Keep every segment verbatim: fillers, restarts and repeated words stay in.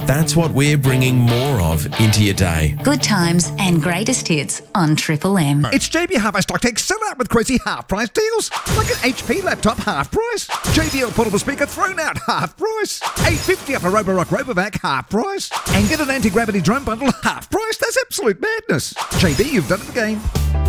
That's what we're bringing more of into your day. Good times and greatest hits on Triple M. It's J B L Half Stock Tech sell out with crazy half price deals. Like an H P laptop half price. J B L portable speaker thrown out half price. eight fifty off a Roborock Robovac half price. And get an anti-gravity drone bundle half price. That's absolute madness. J B, you've done it again.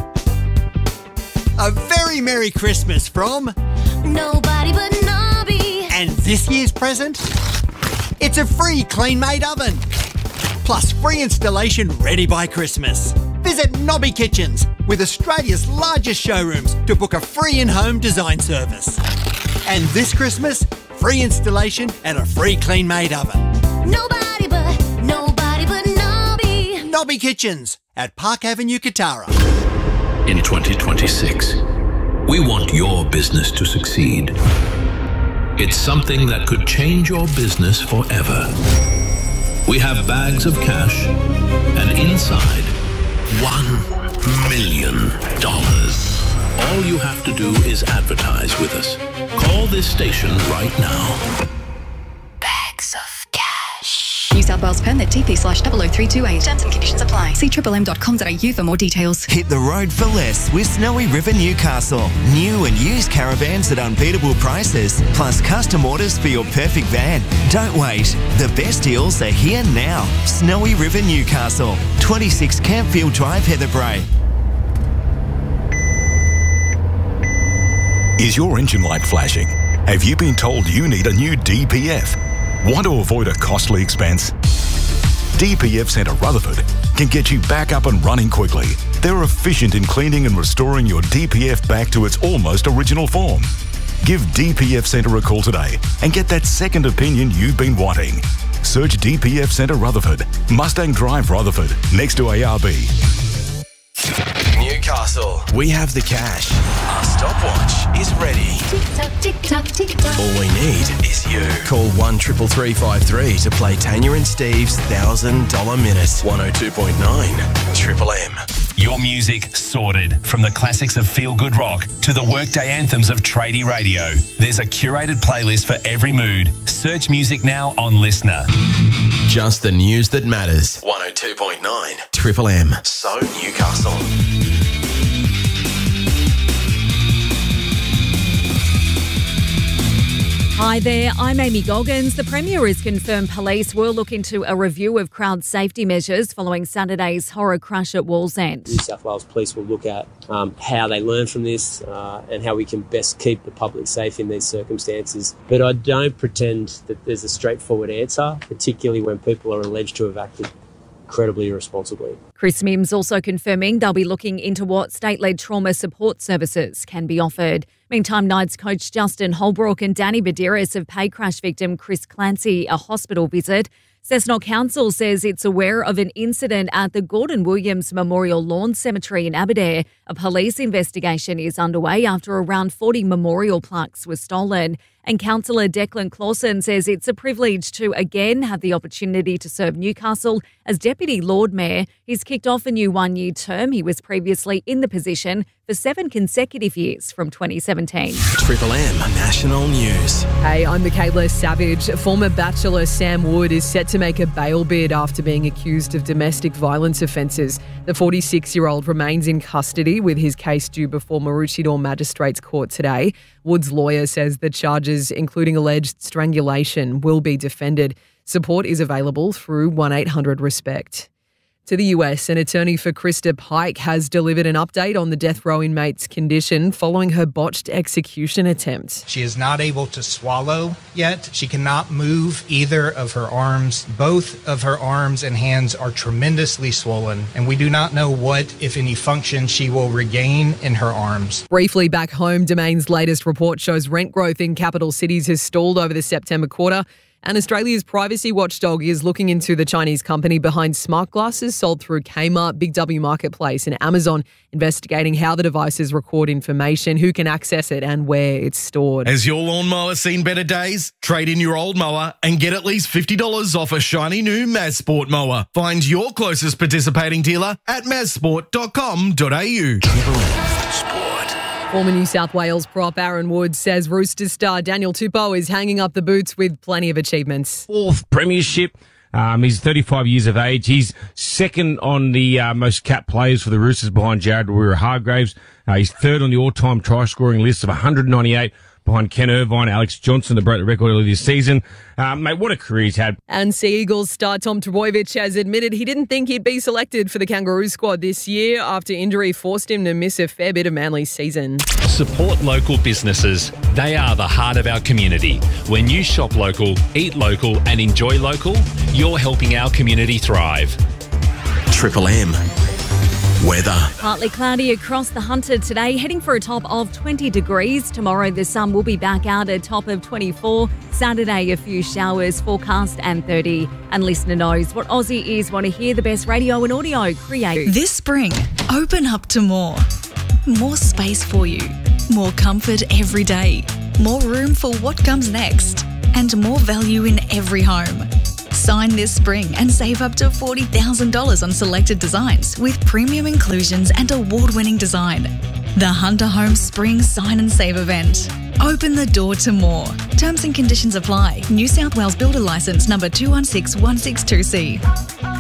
A very Merry Christmas from Nobody But Nobby. And this year's present? It's a free clean-made oven. Plus free installation ready by Christmas. Visit Nobby Kitchens with Australia's largest showrooms to book a free in-home design service. And this Christmas, free installation and a free clean-made oven. Nobody but, nobody but Nobby. Nobby Kitchens at Park Avenue, Katara. In twenty twenty-six, we want your business to succeed. It's something that could change your business forever. We have bags of cash, and inside, one million dollars. All you have to do is advertise with us. Call this station right now. Bags of cash. New South Wales permit T P slash double oh three two eight. Terms and conditions apply. See triple m dot com dot a u for more details. Hit the road for less with Snowy River Newcastle. New and used caravans at unbeatable prices, plus custom orders for your perfect van. Don't wait. The best deals are here now. Snowy River Newcastle. twenty-six Campfield Drive, Heatherbrae. Is your engine light flashing? Have you been told you need a new D P F? Want to avoid a costly expense? D P F Centre Rutherford can get you back up and running quickly. They're efficient in cleaning and restoring your D P F back to its almost original form. Give D P F Centre a call today and get that second opinion you've been wanting. Search D P F Centre Rutherford, Mustang Drive, Rutherford, next to A R B. Newcastle, we have the cash. Our stopwatch is ready. Tick tock, tick tock, tick tock. All we need is you. Call one triple three five three to play Tanya and Steve's one thousand dollar minute. one oh two point nine Triple M. Your music sorted. From the classics of feel-good rock to the workday anthems of tradie radio. There's a curated playlist for every mood. Search music now on Listener. Just the news that matters. one oh two point nine Triple M. So Newcastle. Hi there, I'm Amy Goggins. The Premier has confirmed police will look into a review of crowd safety measures following Saturday's horror crash at Wallsend. New South Wales Police will look at um, how they learn from this uh, and how we can best keep the public safe in these circumstances. But I don't pretend that there's a straightforward answer, particularly when people are alleged to have acted incredibly irresponsibly. Chris Mims also confirming they'll be looking into what state-led trauma support services can be offered. Meantime, Knights coach Justin Holbrook and Danny Badiris have paid crash victim Chris Clancy a hospital visit. Cessnock Council says it's aware of an incident at the Gordon Williams Memorial Lawn Cemetery in Aberdare. A police investigation is underway after around forty memorial plaques were stolen. And Councillor Declan Clausen says it's a privilege to again have the opportunity to serve Newcastle as Deputy Lord Mayor. He's kicked off a new one-year term. He was previously in the position for seven consecutive years from twenty seventeen. Triple M National News. Hey, I'm Michaela Savage. Former Bachelor Sam Wood is set to make a bail bid after being accused of domestic violence offences. The forty-six-year-old remains in custody with his case due before Maroochydore Magistrates Court today. Wood's lawyer says the charges, including alleged strangulation, will be defended. Support is available through one eight hundred RESPECT. To the U S, an attorney for Krista Pike has delivered an update on the death row inmate's condition following her botched execution attempt. She is not able to swallow yet. She cannot move either of her arms. Both of her arms and hands are tremendously swollen, and we do not know what, if any, function she will regain in her arms. Briefly back home, Domain's latest report shows rent growth in capital cities has stalled over the September quarter. And Australia's privacy watchdog is looking into the Chinese company behind smart glasses sold through Kmart, Big W Marketplace and Amazon, investigating how the devices record information, who can access it and where it's stored. Has your lawnmower seen better days? Trade in your old mower and get at least fifty dollars off a shiny new Mazsport mower. Find your closest participating dealer at mazsport dot com dot a u. Former New South Wales prop Aaron Woods says Roosters star Daniel Tupou is hanging up the boots with plenty of achievements. Fourth premiership, Um, he's thirty-five years of age. He's second on the uh, most capped players for the Roosters behind Jared Waerea-Hargreaves. Uh, he's third on the all-time try-scoring list of one hundred ninety-eight behind Ken Irvine, Alex Johnson, that broke the record earlier this season. Um, mate, what a career he's had. And Sea Eagles star Tom Trbojevic has admitted he didn't think he'd be selected for the Kangaroo squad this year after injury forced him to miss a fair bit of Manly's season. Support local businesses. They are the heart of our community. When you shop local, eat local and enjoy local, you're helping our community thrive. Triple M. Weather. Partly cloudy across the Hunter today, heading for a top of twenty degrees. Tomorrow the sun will be back out at top of twenty-four. Saturday a few showers, forecast and thirty. And listener knows what Aussie ears want to hear, the best radio and audio created. This spring, open up to more. More space for you. More comfort every day. More room for what comes next. And more value in every home. Sign this spring and save up to forty thousand dollars on selected designs with premium inclusions and award-winning design. The Hunter Homes Spring Sign and Save event. Open the door to more. Terms and conditions apply. New South Wales Builder Licence number two one six one six two C.